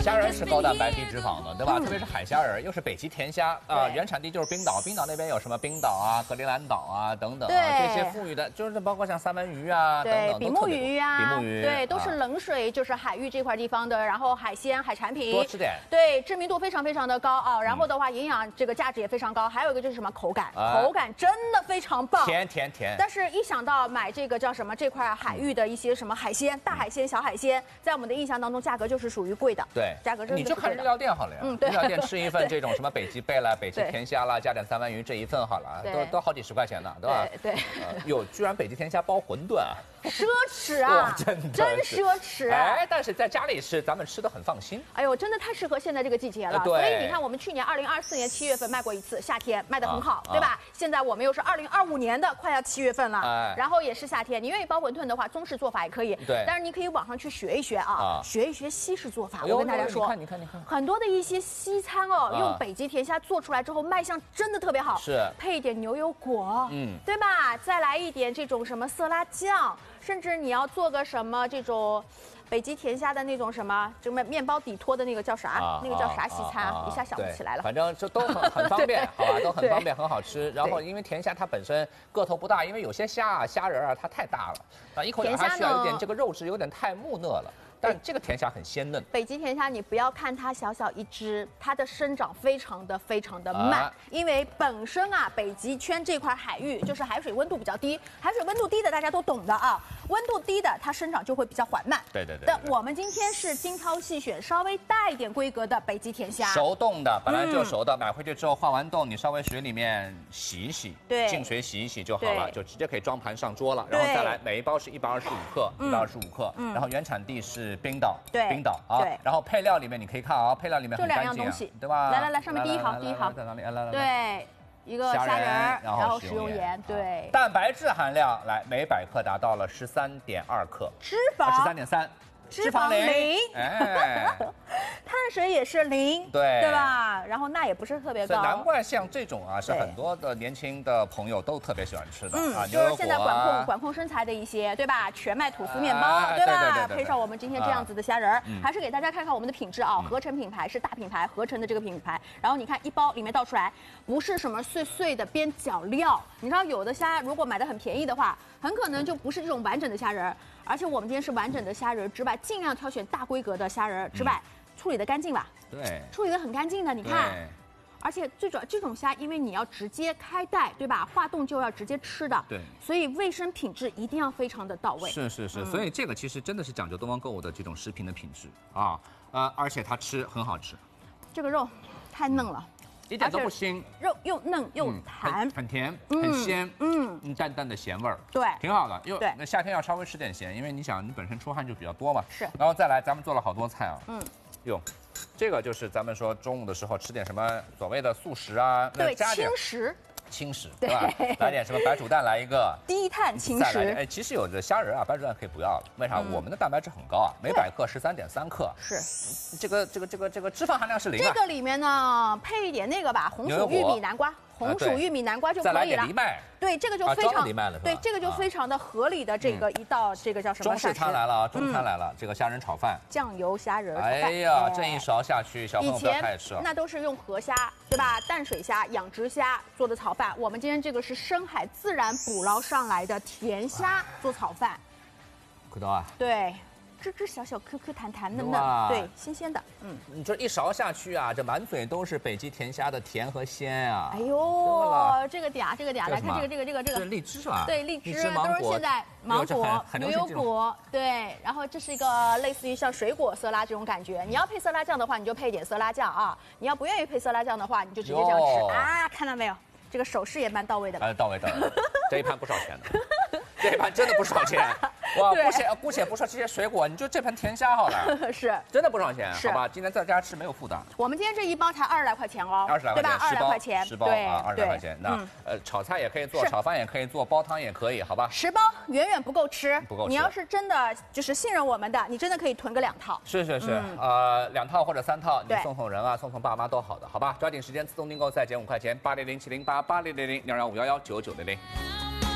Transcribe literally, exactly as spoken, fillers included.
虾仁是高蛋白低脂肪的，对吧？嗯、特别是海虾仁，又是北极甜虾啊、呃，原产地就是冰岛，冰岛那边有什么冰岛啊、格陵兰岛啊等等啊，这些富裕的，就是包括像三文鱼啊等等， 比目鱼啊， 比目鱼， 对，都是冷水，就是海域这块地方的，然后海鲜、海产品， 多吃点， 对，知名度非常非常的高啊。然后的话，营养这个价值也非常高。还有一个就是什么口感，啊、口感真的非常棒， 甜甜甜。 但是，一想到买这个叫什么这块海域的一些什么海鲜，大海鲜、小海鲜，在我们的印象当中，价格就是属于贵的。 对， 价格真的你就看日料店好了呀。 嗯，对。 日料店吃一份这种什么北极贝啦、北极甜虾啦，加点三文鱼，这一份好了，都都好几十块钱呢，对吧？ 对。 有居然北极甜虾包馄饨啊！ 奢侈啊！ 真的真奢侈啊！ 哎，但是在家里吃，咱们吃的很放心。 哎呦，真的太适合现在这个季节了。所以你看，我们去年二零二四年七月份卖过一次，夏天卖得很好，对吧？现在我们又是二零二五年的，快要七月份了，然后也是夏天。你愿意包馄饨的话，中式做法也可以。 对。 但是你可以网上去学一学啊，学一学西式做法。我跟大家说， 你看，你看，你看， 很多的一些西餐哦，用北极甜虾做出来之后，卖相真的特别好。 是。 配一点牛油果，嗯，对吧？再来一点这种什么色拉酱。甚至你要做个什么这种北极甜虾的那种什么，这个面包底托的那个叫啥？啊、那个叫啥西餐啊？一下想不起来了。 反正这都很很方便，好吧，都很方便，很好吃。然后因为甜虾它本身个头不大，因为有些虾啊虾仁啊它太大了，啊一口咬下去啊有点这个肉质有点太木讷了。但这个甜虾很鲜嫩。 北极甜虾，你不要看它小小一只，它的生长非常的非常的慢，啊、因为本身啊，北极圈这块海域就是海水温度比较低，海水温度低的大家都懂的啊，温度低的它生长就会比较缓慢。 对对 对, 对。 但我们今天是精挑细选，稍微大一点规格的北极甜虾， 熟冻的，本来就熟的，嗯、买回去之后化完冻，你稍微水里面洗一洗， 对， 净水洗一洗就好了，就直接可以装盘上桌了。然后再来，每一包是一百二十五克，一百二十五克，嗯、然后原产地是冰岛， 对。 冰岛啊，然后配料里面你可以看啊，配料里面很干净， 就两样东西， 对吧？ 来来来，上面第一行，第一行在哪里？来来来， 对，一个虾仁，然后食用盐，对。 蛋白质含量来每百克达到了十三点二克， 脂肪十三点三， 脂肪零，哎，碳水也是零， 对对吧？然后钠也不是特别高， 难怪像这种啊，是很多的年轻的朋友都特别喜欢吃的啊， 就是现在管控管控身材的一些，对吧？全麦吐司面包，对吧？配上我们今天这样子的虾仁，还是给大家看看我们的品质啊，合成品牌是大品牌合成的这个品牌。然后你看一包里面倒出来，不是什么碎碎的边角料，你知道有的虾如果买的很便宜的话，很可能就不是这种完整的虾仁。而且我们今天是完整的虾仁，直白，尽量挑选大规格的虾仁，直白、嗯、处理的干净吧？ 对， 处理的很干净的，你看。而且最主要，这种虾因为你要直接开袋，对吧？化冻就要直接吃的， 对， 所以卫生品质一定要非常的到位。 是是是，嗯、所以这个其实真的是讲究东方购物的这种食品的品质啊，呃，而且它吃很好吃， 这个肉太嫩了。嗯一点都不腥， 肉又嫩又弹， 很很甜，很鲜，嗯，淡淡的咸味儿， 对， 挺好的。因为那夏天要稍微吃点咸，因为你想你本身出汗就比较多嘛。 是， 然后再来，咱们做了好多菜啊，嗯，哟，这个就是咱们说中午的时候吃点什么所谓的素食啊， 对，轻食。 轻食，对吧？来点什么白煮蛋，来一个低碳轻食。 哎，其实有的虾仁啊，白煮蛋可以不要了。为啥？我们的蛋白质很高啊，每百克十三点三克。 是， 这个这个这个这个脂肪含量是零。 这个里面呢，配一点那个吧，红薯、玉米、南瓜。红薯、玉米、南瓜就可以了。 再来点藜麦。 对，这个就非常藜麦了， 对，这个就非常的合理的这个一道这个叫什么？ 中式餐来了啊，中餐来了，这个虾仁炒饭。 酱油虾仁炒饭。 哎呀，这一勺下去，小朋友不要太爱吃了。 那都是用河虾，对吧？淡水虾、养殖虾做的炒饭。我们今天这个是深海自然捕捞上来的甜虾做炒饭。 可到啊？ 对。吱吱小小 Q Q 弹弹嫩嫩，对，新鲜的， 嗯，你这一勺下去啊，这满嘴都是北极甜虾的甜和鲜啊！ 哎呦，这个点啊，这个点啊，来看这个这个这个这个， 这荔枝是吧？ 对，荔枝都是现在芒果、牛油果，对，然后这是一个类似于像水果色拉这种感觉。你要配色拉酱的话，你就配一点色拉酱啊；你要不愿意配色拉酱的话，你就直接这样吃啊！看到没有？这个手势也蛮到位的吧？ 哎，到位到位，这一盘不少钱的，这一盘真的不少钱。哇，姑且姑且不说这些水果，你就这盆甜虾好了， 是， 真的不少钱， 是好吧？今天在家吃没有负担。 我们今天这一包才二十来块钱哦， 二十来块钱， 对吧？二十来块钱， 十包啊，二十来块钱。那呃，炒菜也可以做，炒饭也可以做，煲汤也可以，好吧？ 十包远远不够吃， 不够吃。 你要是真的就是信任我们的，你真的可以囤个两套。 是是是，呃，两套或者三套，你送送人啊，送送爸妈都好的，好吧？抓紧时间自动订购，再减五块钱，八零零七零八八零零零幺幺五幺幺九九零零。